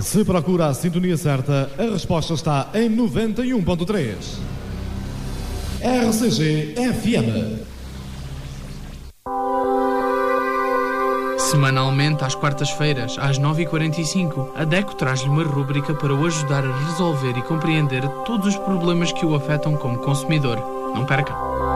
Se procura a sintonia certa, a resposta está em 91.3. RCG FM. Semanalmente, às quartas-feiras, às 9h45, a DECO traz-lhe uma rúbrica para o ajudar a resolver e compreender todos os problemas que o afetam como consumidor. Não perca!